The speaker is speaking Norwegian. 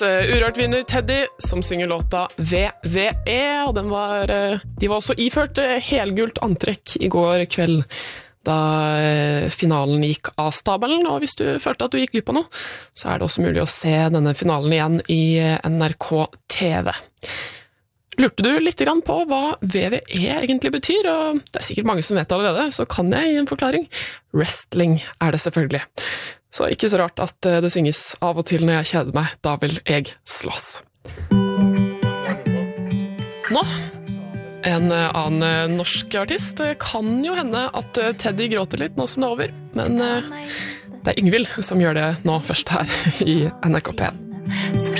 Urørt-vinner Teddy, som synger låta VVE, og de var også iført helgult antrekk i går kveld, da finalen gikk av stabelen, og hvis du følte at du gikk glipp av noe, så det også mulig å se denne finalen igjen i NRK TV. Lurte du litt på hva VVE egentlig betyr, og det sikkert mange som vet allerede, så kan jeg gi en forklaring. Wrestling det selvfølgelig. Så ikke så rart at det synges av og til når jeg kjeder meg, da vil jeg slåss. Nå, en annen norsk artist. Det kan jo hende at Teddy gråter litt nå som det over, men det Yngvild som gjør det nå først her i NRK P1.